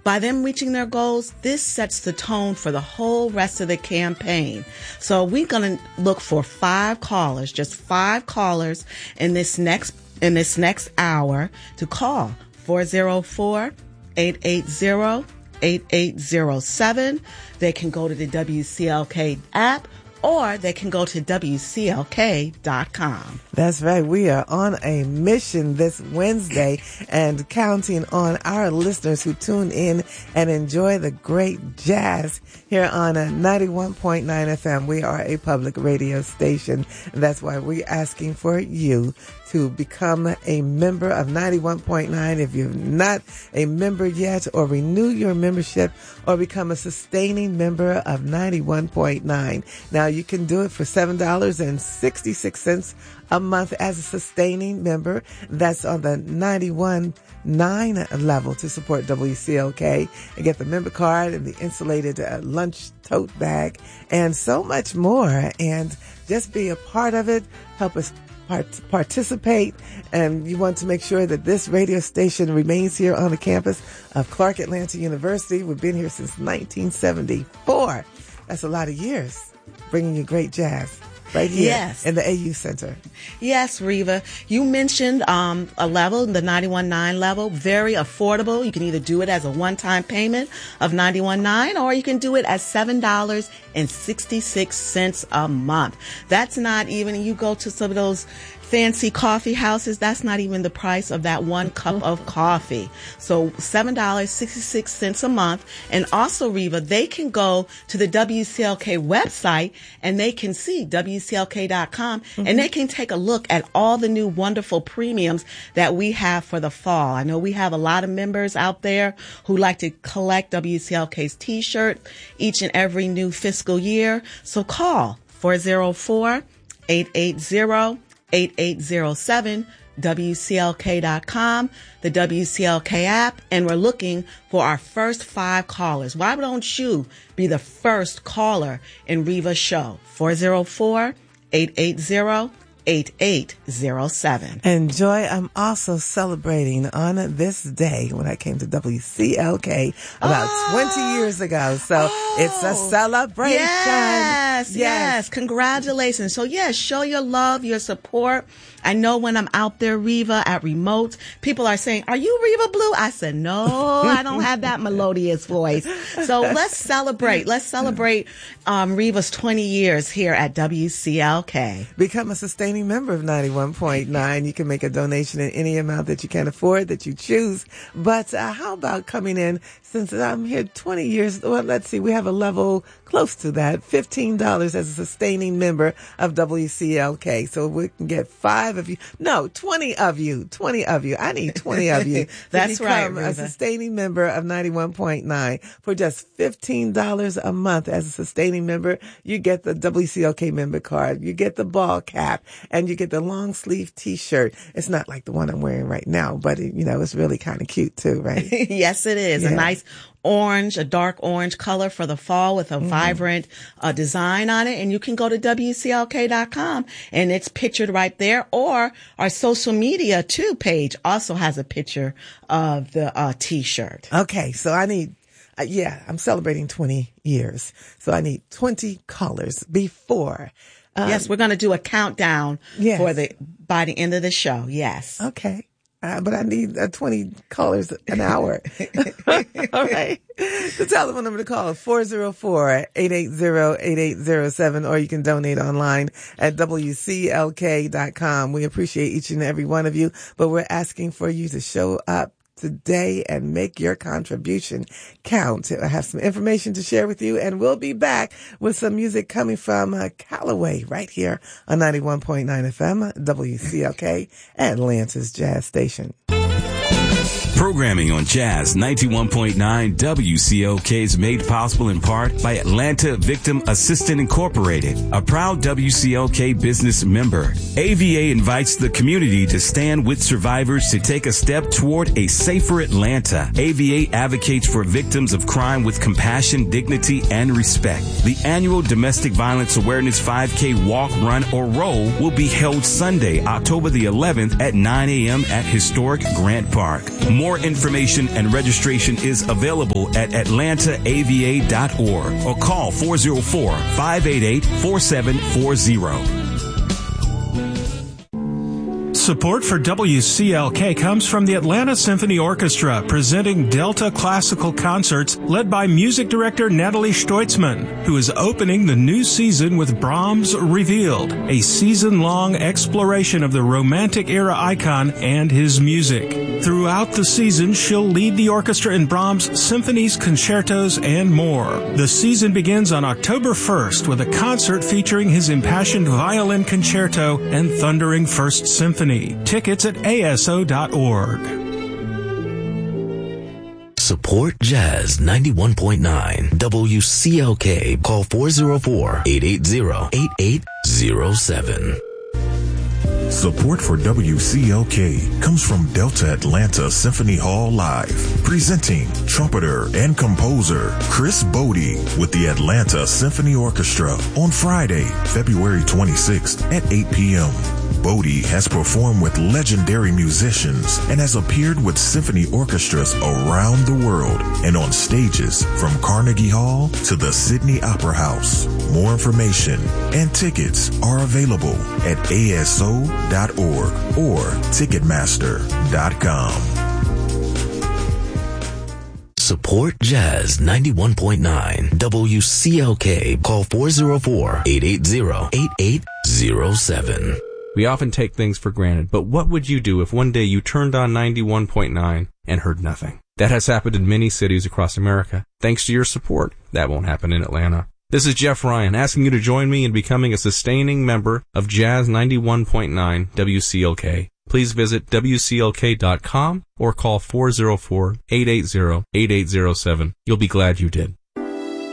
By them reaching their goals, this sets the tone for the whole rest of the campaign. So we're going to look for 5 callers, just 5 callers in this next hour to call 404-880-8807. They can go to the WCLK app, or they can go to WCLK.com. That's right. We are on a mission this Wednesday and counting on our listeners who tune in and enjoy the great jazz here on 91.9 FM. We are a public radio station. That's why we're asking for you to become a member of 91.9 if you're not a member yet, or renew your membership, or become a sustaining member of 91.9. Now, you can do it for $7.66 a month as a sustaining member. That's on the 91.9 level to support WCLK and get the member card and the insulated lunch tote bag and so much more. And just be a part of it. Help us participate, and you want to make sure that this radio station remains here on the campus of Clark Atlanta University. We've been here since 1974. That's a lot of years, bringing you great jazz right here in the AU Center. Yes, Reva. You mentioned a level, the 91.9 level, very affordable. You can either do it as a one-time payment of 91.9, or you can do it as $7.66 a month. That's not even, you go to some of those fancy coffee houses, that's not even the price of that one cup of coffee. So $7.66 a month. And also, Reva, they can go to the WCLK website and they can see WCLK.com and they can take a look at all the new wonderful premiums that we have for the fall. I know we have a lot of members out there who like to collect WCLK's t-shirt each and every new fiscal year. So call 404-880-8807, WCLK.com, the WCLK app, and we're looking for our first 5 callers. Why don't you be the first caller in Reva's show? 404-880-8807. And Joy, I'm also celebrating on this day when I came to WCLK about 20 years ago. So it's a celebration. Yes. Congratulations. So yes, show your love, your support. I know when I'm out there, Reva, at remote, people are saying, "Are you Reva Blue?" I said, "No, I don't have that melodious voice." So let's celebrate. Let's celebrate Reva's 20 years here at WCLK. Become a sustaining member of 91.9. You can make a donation in any amount that you can afford, that you choose. But how about coming in, since I'm here 20 years, well, let's see, we have a level close to that, $15 as a sustaining member of WCLK. So we can get 5 of you. No, 20 of you. 20 of you. I need 20 of you. That's right, become a sustaining member of 91.9 for just $15 a month as a sustaining member. You get the WCLK member card. You get the ball cap, and you get the long sleeve t-shirt. It's not like the one I'm wearing right now, but it's really kind of cute too, right? Yes, it is. Yeah. A nice orange, a dark orange color for the fall with a vibrant design on it. And you can go to WCLK.com and it's pictured right there. Or our social media too page also has a picture of the t-shirt. Okay. So I need, I'm celebrating 20 years. So I need 20 callers before. Yes, we're going to do a countdown by the end of the show. Yes. Okay. But I need 20 callers an hour. All right. The telephone number to call is 404-880-8807, or you can donate online at WCLK.com. We appreciate each and every one of you, but we're asking for you to show up today and make your contribution count. I have some information to share with you, and we'll be back with some music coming from Callaway right here on 91.9 FM, WCLK, Atlanta's Jazz Station. Programming on Jazz 91.9 WCLK is made possible in part by Atlanta Victim Assistant Incorporated, a proud WCLK business member. AVA invites the community to stand with survivors to take a step toward a safer Atlanta. AVA advocates for victims of crime with compassion, dignity, and respect. The annual Domestic Violence Awareness 5K Walk, Run, or Roll will be held Sunday, October the 11th at 9 a.m. at historic Grant Park. More More information and registration is available at atlantava.org or call 404-588-4740. Support for WCLK comes from the Atlanta Symphony Orchestra, presenting Delta Classical Concerts, led by music director Natalie Stoitzman, who is opening the new season with Brahms Revealed, a season-long exploration of the Romantic era icon and his music. Throughout the season, she'll lead the orchestra in Brahms' symphonies, concertos, and more. The season begins on October 1st with a concert featuring his impassioned violin concerto and thundering First Symphony. Tickets at ASO.org. Support Jazz 91.9 WCLK. Call 404-880-8807. Support for WCLK comes from Delta Atlanta Symphony Hall Live, presenting trumpeter and composer Chris Bodie with the Atlanta Symphony Orchestra on Friday, February 26th at 8 p.m. Bodie has performed with legendary musicians and has appeared with symphony orchestras around the world and on stages from Carnegie Hall to the Sydney Opera House. More information and tickets are available at ASO.org or Ticketmaster.com. Support Jazz 91.9 WCLK. Call 404-880-8807. We often take things for granted, but what would you do if one day you turned on 91.9 and heard nothing? That has happened in many cities across America. Thanks to your support, that won't happen in Atlanta. This is Jeff Ryan asking you to join me in becoming a sustaining member of Jazz 91.9 WCLK. Please visit WCLK.com or call 404-880-8807. You'll be glad you did.